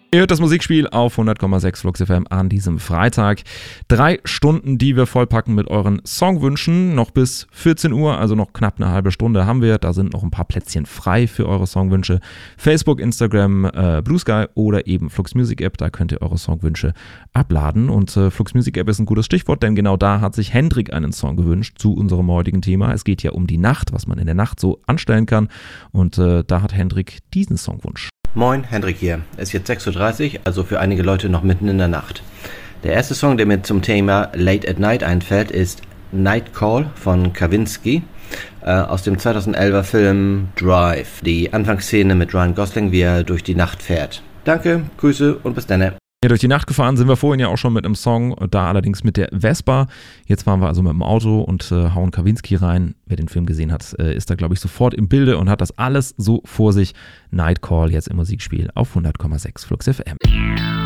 Ihr hört das Musikspiel auf 100,6 Flux FM an diesem Freitag. 3 Stunden, die wir vollpacken mit euren Songwünschen. Noch bis 14 Uhr, also noch knapp eine halbe Stunde haben wir. Da sind noch ein paar Plätzchen frei für eure Songwünsche. Facebook, Instagram, Blue Sky oder eben Flux Music App. Da könnt ihr eure Songwünsche abladen. Und Flux Music App ist ein gutes Stichwort, denn genau da hat sich Hendrik einen Song gewünscht zu unserem heutigen Thema. Es geht ja um die Nacht, was man in der Nacht so anstellen kann. Und da hat Hendrik diesen Songwunsch. Moin, Hendrik hier. Es ist jetzt 6.30 Uhr, also für einige Leute noch mitten in der Nacht. Der erste Song, der mir zum Thema Late at Night einfällt, ist Night Call von Kavinsky aus dem 2011er Film Drive. Die Anfangsszene mit Ryan Gosling, wie er durch die Nacht fährt. Danke, Grüße und bis dann. Ja, durch die Nacht gefahren sind wir vorhin ja auch schon mit einem Song, da allerdings mit der Vespa. Jetzt fahren wir also mit dem Auto und hauen Kavinsky rein. Wer den Film gesehen hat, ist da, glaube ich, sofort im Bilde und hat das alles so vor sich. Night Call jetzt im Musikspiel auf 100,6 Flux FM.